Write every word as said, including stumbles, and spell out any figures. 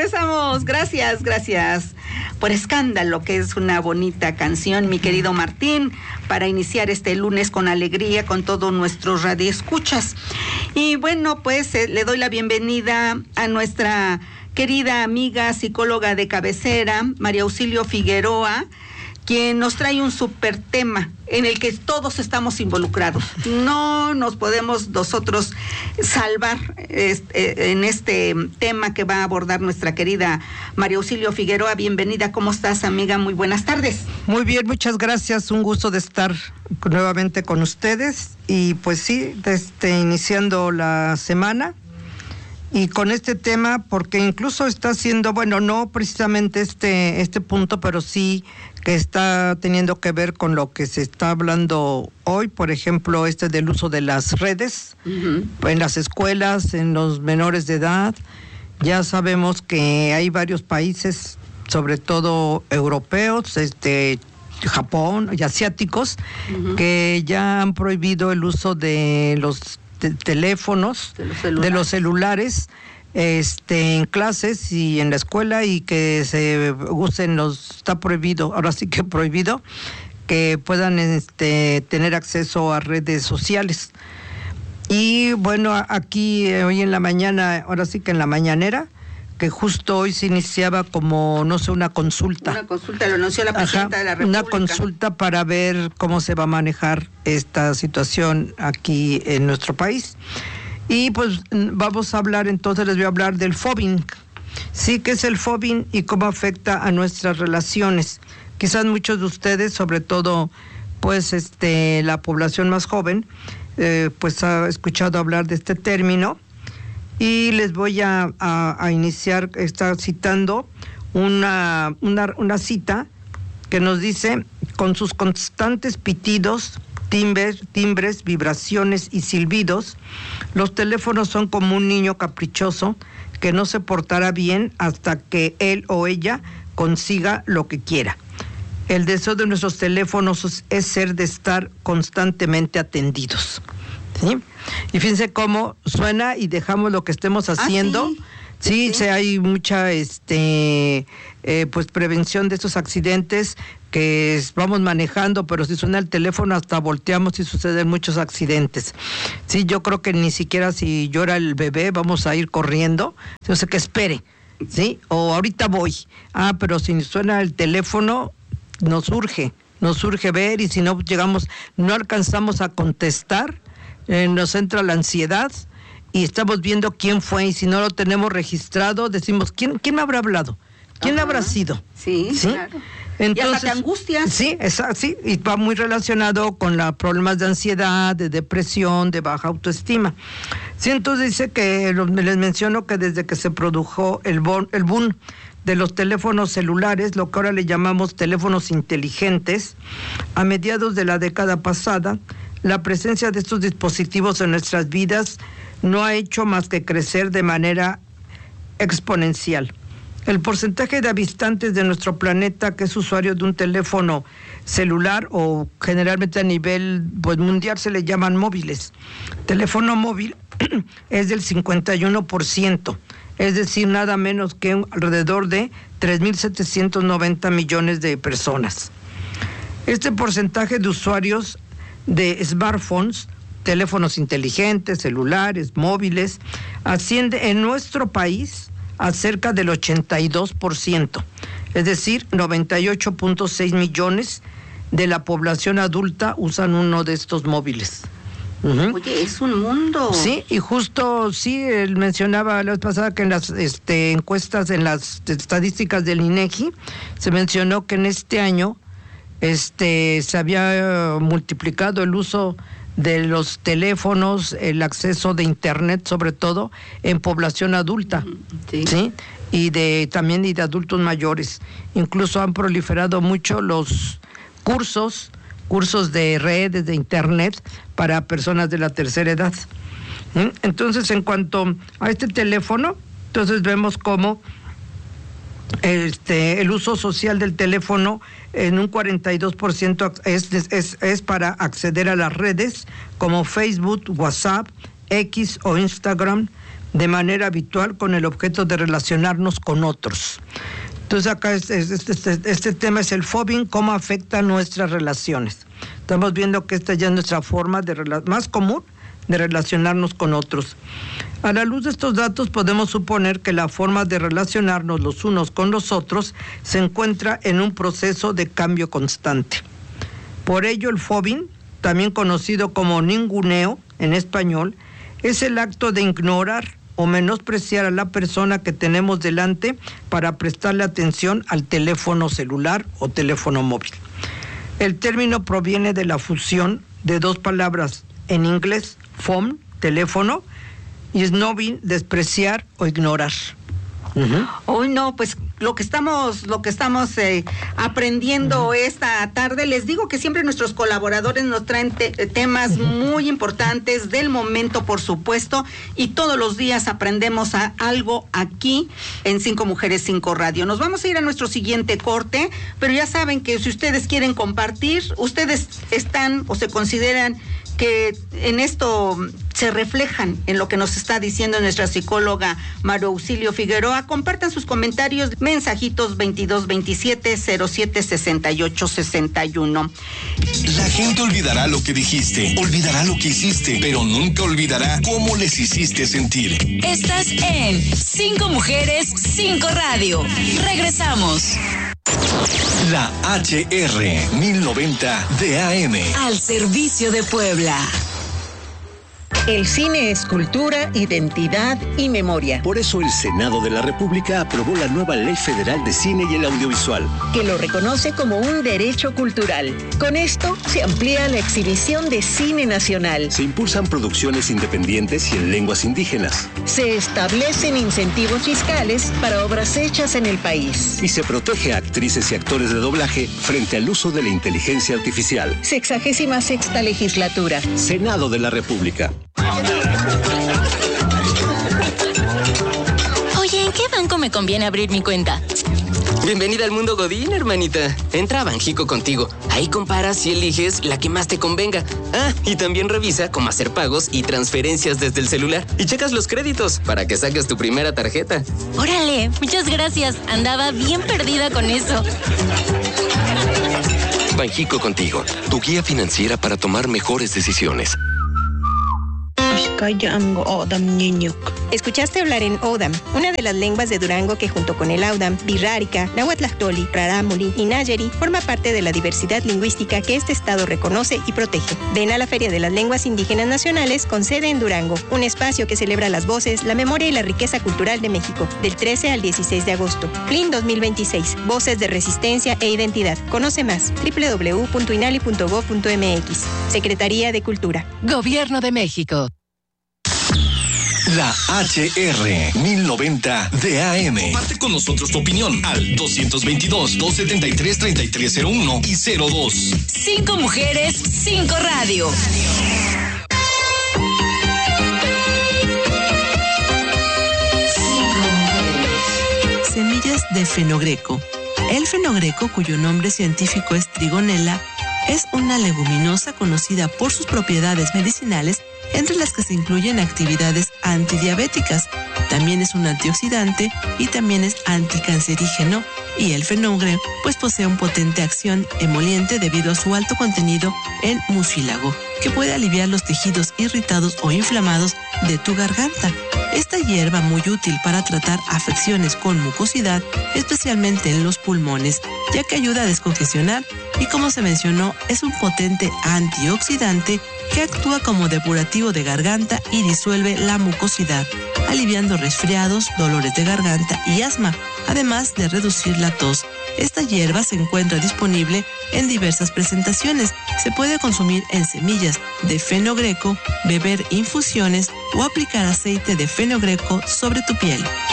regresamos. Gracias, gracias por Escándalo, que es una bonita canción, mi querido Martín, para iniciar este lunes con alegría con todos nuestros radioescuchas. Y bueno, pues eh, le doy la bienvenida a nuestra querida amiga psicóloga de cabecera, María Auxilio Figueroa, quien nos trae un súper tema en el que todos estamos involucrados. No nos podemos nosotros salvar este, en este tema que va a abordar nuestra querida María Auxilio Figueroa. Bienvenida, ¿cómo estás, amiga? Muy buenas tardes. Muy bien, muchas gracias, un gusto de estar nuevamente con ustedes y pues sí, desde iniciando la semana y con este tema, porque incluso está siendo, bueno, no precisamente este, este punto, pero sí que está teniendo que ver con lo que se está hablando hoy, por ejemplo, este del uso de las redes, uh-huh. en las escuelas, en los menores de edad. Ya sabemos que hay varios países, sobre todo europeos, este, Japón y asiáticos, uh-huh. que ya han prohibido el uso de los de teléfonos, de los celulares, de los celulares este, en clases y en la escuela, y que se usen los, está prohibido, ahora sí que prohibido, que puedan este, tener acceso a redes sociales. Y bueno, aquí eh, hoy en la mañana, ahora sí que en la mañanera, que justo hoy se iniciaba como, no sé, una consulta. Una consulta, lo anunció la presidenta Ajá, de la República. Una consulta para ver cómo se va a manejar esta situación aquí en nuestro país. Y pues vamos a hablar, entonces les voy a hablar del phobing. Sí, ¿qué es el phobing y cómo afecta a nuestras relaciones? Quizás muchos de ustedes, sobre todo pues este la población más joven, eh, pues ha escuchado hablar de este término. Y les voy a, a, a iniciar, está citando una, una, una cita que nos dice: con sus constantes pitidos, timbres, timbres, vibraciones y silbidos, los teléfonos son como un niño caprichoso que no se portará bien hasta que él o ella consiga lo que quiera. El deseo de nuestros teléfonos es ser de estar constantemente atendidos. ¿Sí? Y fíjense cómo suena y dejamos lo que estemos haciendo. ¿Ah, sí? Sí, sí. sí, hay mucha este eh, pues prevención de estos accidentes que es, vamos manejando, pero si suena el teléfono hasta volteamos y suceden muchos accidentes. Sí, yo creo que ni siquiera si llora el bebé vamos a ir corriendo, no sé, que espere, ¿sí? O ahorita voy. Ah, pero si suena el teléfono nos urge, nos urge ver, y si no llegamos, no alcanzamos a contestar, Eh, nos entra la ansiedad y estamos viendo quién fue, y si no lo tenemos registrado decimos ¿quién, quién me habrá hablado? ¿Quién Ajá. habrá sido? Sí, ¿Sí? Claro. Entonces, y hasta te angustias. Sí, esa, sí, y va muy relacionado con los problemas de ansiedad, de depresión, de baja autoestima. Sí, entonces dice que, les menciono que desde que se produjo el, bon, el boom de los teléfonos celulares, lo que ahora le llamamos teléfonos inteligentes, a mediados de la década pasada, la presencia de estos dispositivos en nuestras vidas no ha hecho más que crecer de manera exponencial. El porcentaje de habitantes de nuestro planeta que es usuario de un teléfono celular, o generalmente a nivel pues, mundial se le llaman móviles, teléfono móvil, es del cincuenta y uno por ciento, es decir, nada menos que alrededor de tres mil setecientos noventa millones de personas. Este porcentaje de usuarios de smartphones, teléfonos inteligentes, celulares, móviles, asciende en nuestro país a cerca del ochenta y dos por ciento, es decir, noventa y ocho punto seis millones de la población adulta usan uno de estos móviles. Uh-huh. Oye, es un mundo. Sí, y justo, sí, él mencionaba la vez pasada que en las este, encuestas, en las estadísticas del INEGI, se mencionó que en este año Este, se había multiplicado el uso de los teléfonos, el acceso de internet, sobre todo en población adulta, sí, ¿sí? y de también y de adultos mayores. Incluso han proliferado mucho los cursos, cursos de redes de internet para personas de la tercera edad. ¿Sí? Entonces, en cuanto a este teléfono, entonces vemos cómo Este, el uso social del teléfono en un cuarenta y dos por ciento es, es, es para acceder a las redes como Facebook, WhatsApp, X o Instagram, de manera habitual con el objeto de relacionarnos con otros. Entonces acá este, este, este, este tema es el fobbing, cómo afecta nuestras relaciones. Estamos viendo que esta ya es nuestra forma de más común de relacionarnos con otros. A la luz de estos datos podemos suponer que la forma de relacionarnos los unos con los otros se encuentra en un proceso de cambio constante. Por ello el fobbing, también conocido como ninguneo en español, es el acto de ignorar o menospreciar a la persona que tenemos delante para prestarle atención al teléfono celular o teléfono móvil. El término proviene de la fusión de dos palabras en inglés, phone, teléfono, y snobbing, despreciar o ignorar. Uh-huh. Hoy no, pues lo que estamos, lo que estamos eh, aprendiendo uh-huh. esta tarde, les digo que siempre nuestros colaboradores nos traen te- temas uh-huh. muy importantes del momento, por supuesto, y todos los días aprendemos a algo aquí en Cinco Mujeres, Cinco Radio. Nos vamos a ir a nuestro siguiente corte, pero ya saben que si ustedes quieren compartir, ustedes están o se consideran que en esto se reflejan en lo que nos está diciendo nuestra psicóloga María Auxilio Figueroa. Compartan sus comentarios, mensajitos veintidós veintisiete cero siete sesenta y ocho sesenta y uno. La gente olvidará lo que dijiste, olvidará lo que hiciste, pero nunca olvidará cómo les hiciste sentir. Estás en Cinco Mujeres, Cinco Radio. Regresamos. La H R mil noventa de A M. Al servicio de Puebla. El cine es cultura, identidad y memoria. Por eso el Senado de la República aprobó la nueva Ley Federal de Cine y el Audiovisual, que lo reconoce como un derecho cultural. Con esto se amplía la exhibición de cine nacional. Se impulsan producciones independientes y en lenguas indígenas. Se establecen incentivos fiscales para obras hechas en el país. Y se protege a actrices y actores de doblaje frente al uso de la inteligencia artificial. Sexagésima sexta legislatura. Senado de la República. Oye, ¿en qué banco me conviene abrir mi cuenta? Bienvenida al mundo Godín, hermanita. Entra a Banjico Contigo. Ahí comparas y eliges la que más te convenga. Ah, y también revisa cómo hacer pagos y transferencias desde el celular. Y checas los créditos para que saques tu primera tarjeta. Órale, muchas gracias. Andaba bien perdida con eso. Banjico Contigo, tu guía financiera para tomar mejores decisiones. Escuchaste hablar en Odam, una de las lenguas de Durango que junto con el Audam, Birrárica, Nahuatlactoli, Rarámuri y Nayeri forma parte de la diversidad lingüística que este estado reconoce y protege. Ven a la Feria de las Lenguas Indígenas Nacionales con sede en Durango, un espacio que celebra las voces, la memoria y la riqueza cultural de México, del trece al dieciséis de agosto. F L I N dos mil veintiséis, Voces de Resistencia e Identidad. Conoce más, doble u doble u doble u punto inali punto gob punto eme equis. Secretaría de Cultura. Gobierno de México. La H R mil noventa de A M. Comparte con nosotros tu opinión al dos veintidós, dos setenta y tres, treinta y tres cero uno y cero dos. Cinco Mujeres, Cinco Radio. Semillas de fenogreco. El fenogreco, cuyo nombre científico es trigonella, es una leguminosa conocida por sus propiedades medicinales, entre las que se incluyen actividades antidiabéticas. También es un antioxidante y también es anticancerígeno. Y el fenogreco pues posee una potente acción emoliente debido a su alto contenido en mucílago, que puede aliviar los tejidos irritados o inflamados de tu garganta. Esta hierba muy útil para tratar afecciones con mucosidad, especialmente en los pulmones, ya que ayuda a descongestionar y, como se mencionó, es un potente antioxidante que actúa como depurativo de garganta y disuelve la mucosidad, aliviando resfriados, dolores de garganta y asma, además de reducir la tos. Esta hierba se encuentra disponible en diversas presentaciones. Se puede consumir en semillas de fenogreco, beber infusiones o aplicar aceite de fenogreco sobre tu piel.